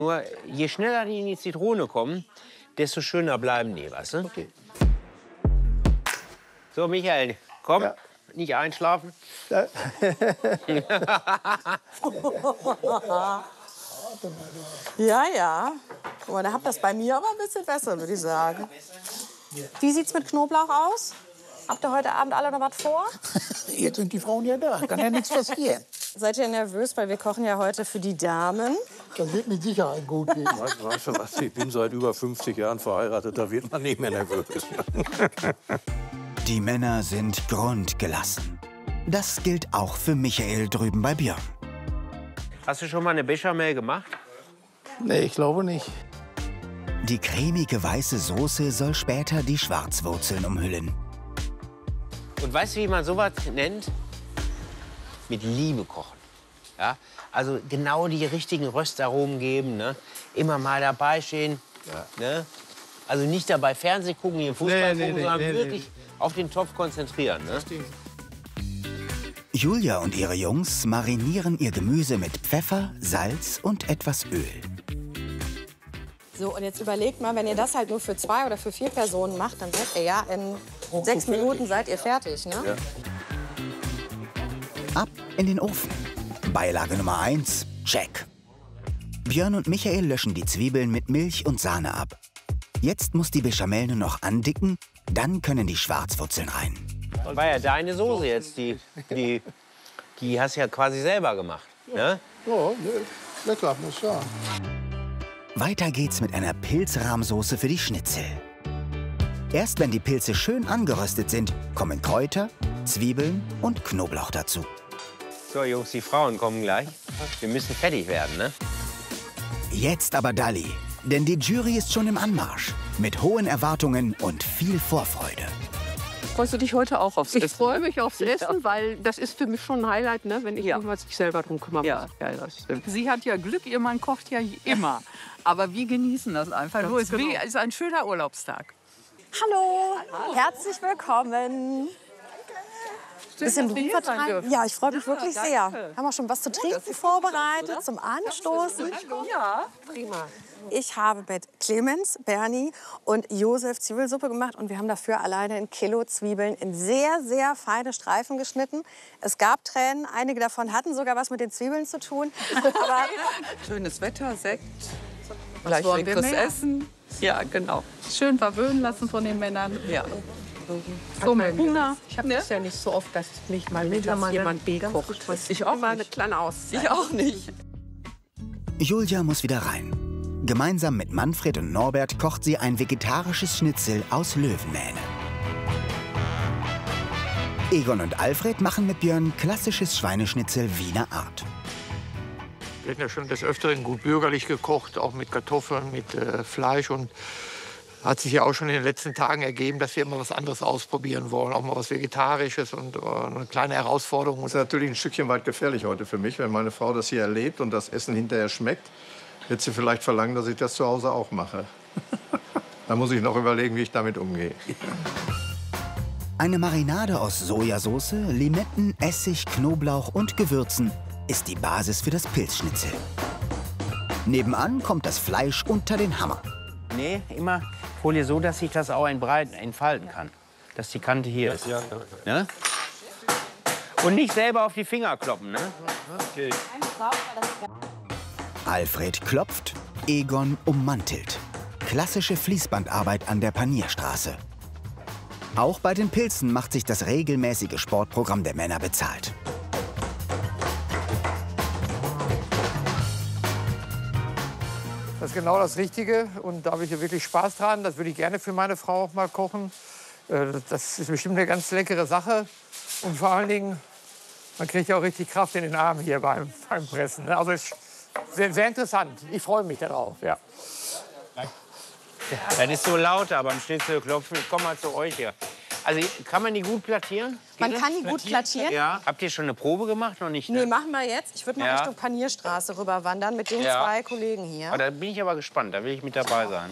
Nur je schneller die in die Zitrone kommen, desto schöner bleiben die, weißt du? Okay. So, Michael, komm, Ja. nicht einschlafen. Ja. Ja, ja. Guck mal, da habt das bei mir aber ein bisschen besser, würde ich sagen. Wie sieht's mit Knoblauch aus? Habt ihr heute Abend alle noch was vor? Jetzt sind die Frauen ja da, kann ja nichts passieren. Seid ihr nervös, weil wir kochen ja heute für die Damen? Das wird mit Sicherheit gut gehen. Weißt du was, ich bin seit über 50 Jahren verheiratet, da wird man nicht mehr nervös. Die Männer sind grundgelassen. Das gilt auch für Michael drüben bei Björn. Hast du schon mal eine Bechamel gemacht? Nee, ich glaube nicht. Die cremige weiße Soße soll später die Schwarzwurzeln umhüllen. Und weißt du, wie man sowas nennt? Mit Liebe kochen. Ja? Also genau die richtigen Röstaromen geben, ne? Immer mal dabei stehen. Ja. Ne? Also nicht dabei Fernsehen gucken, hier Fußball Nee, gucken, sondern nee. wirklich auf den Topf konzentrieren. Ne? Julia und ihre Jungs marinieren ihr Gemüse mit Pfeffer, Salz und etwas Öl. So, und jetzt überlegt mal, wenn ihr das halt nur für 2 oder für 4 Personen macht, dann seid ihr ja in 6 Minuten seid ihr fertig, ne? Ja. Ab in den Ofen. Beilage Nummer 1, check. Björn und Michael löschen die Zwiebeln mit Milch und Sahne ab. Jetzt muss die Bechamel nur noch andicken, dann können die Schwarzwurzeln rein. Das war ja deine Soße jetzt, die hast du ja quasi selber gemacht. Ne? Ja, nee, lecker, muss ich sagen. Weiter geht's mit einer Pilzrahmsoße für die Schnitzel. Erst wenn die Pilze schön angeröstet sind, kommen Kräuter, Zwiebeln und Knoblauch dazu. So, Jungs, die Frauen kommen gleich. Wir müssen fertig werden, ne? Jetzt aber Dalli, denn die Jury ist schon im Anmarsch. Mit hohen Erwartungen und viel Vorfreude. Freust du dich heute auch aufs Essen? Ich freue mich aufs Essen, weil das ist für mich schon ein Highlight, ne, wenn ich mich selber drum kümmern muss. Ja, das stimmt. Sie hat ja Glück, ihr Mann kocht ja immer. Aber wir genießen das einfach. Nur es ist ein schöner Urlaubstag. Hallo, herzlich willkommen. Bisschen Blumenvertreib. Ja, ich freue mich wirklich sehr. Haben wir schon was zu trinken vorbereitet, zum Anstoßen? Ja. Prima. Ich habe mit Clemens, Bernie und Josef Zwiebelsuppe gemacht und wir haben dafür alleine 1 Kilo Zwiebeln in sehr, sehr feine Streifen geschnitten. Es gab Tränen, einige davon hatten sogar was mit den Zwiebeln zu tun. Aber Schönes Wetter, Sekt, gleich leckeres Essen. Ja, genau. Schön verwöhnen lassen von den Männern. Ja. So mit Hunger. Ich habe das ja nicht so oft, dass mich mal mittags jemand kocht. Ich auch Immer eine nicht. kleine Auszeit. Ich auch nicht. Julia muss wieder rein. Gemeinsam mit Manfred und Norbert kocht sie ein vegetarisches Schnitzel aus Löwenmähne. Egon und Alfred machen mit Björn klassisches Schweineschnitzel Wiener Art. Wir hatten ja schon des Öfteren gut bürgerlich gekocht, auch mit Kartoffeln, mit Fleisch. Und hat sich ja auch schon in den letzten Tagen ergeben, dass wir immer was anderes ausprobieren wollen. Auch mal was Vegetarisches und eine kleine Herausforderung. Das ist natürlich ein Stückchen weit gefährlich heute für mich. Wenn meine Frau das hier erlebt und das Essen hinterher schmeckt, wird sie vielleicht verlangen, dass ich das zu Hause auch mache. Da muss ich noch überlegen, wie ich damit umgehe. Eine Marinade aus Sojasauce, Limetten, Essig, Knoblauch und Gewürzen ist die Basis für das Pilzschnitzel. Nebenan kommt das Fleisch unter den Hammer. Nee, immer Folie so, dass sich das auch entfalten kann. Dass die Kante hier ist. Ne? Und nicht selber auf die Finger kloppen, ne? Okay. Alfred klopft, Egon ummantelt. Klassische Fließbandarbeit an der Panierstraße. Auch bei den Pilzen macht sich das regelmäßige Sportprogramm der Männer bezahlt. Das ist genau das Richtige und da habe ich ja wirklich Spaß dran. Das würde ich gerne für meine Frau auch mal kochen. Das ist bestimmt eine ganz leckere Sache. Und vor allen Dingen, man kriegt ja auch richtig Kraft in den Armen hier beim Pressen. Also es ist sehr, sehr interessant. Ich freue mich darauf. Ja. Das ist so lauter beim Schnitzel klopfen. Ich komme mal zu euch hier. Also kann man die gut plattieren? man kann die gut plattieren. Ja. Habt ihr schon eine Probe gemacht? Noch nicht? Nee, Ne? machen wir jetzt. Ich würde mal Ja. Richtung Panierstraße rüber wandern mit den Ja. 2 Kollegen hier. Aber da bin ich aber gespannt. Da will ich mit dabei sein.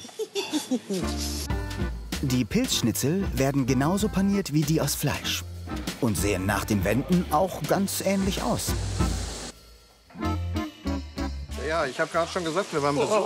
Die Pilzschnitzel werden genauso paniert wie die aus Fleisch. Und sehen nach dem Wenden auch ganz ähnlich aus. Ja, ich habe gerade schon gesagt, wir waren Besuch.